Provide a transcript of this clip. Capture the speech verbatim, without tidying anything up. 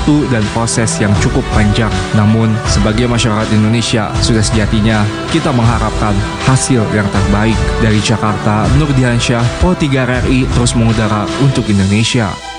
waktu dan proses yang cukup panjang. Namun, sebagai masyarakat Indonesia, sudah sejatinya kita mengharapkan hasil yang terbaik. Dari Jakarta, Nur Diansyah, Pro tiga R R I terus mengudara untuk Indonesia.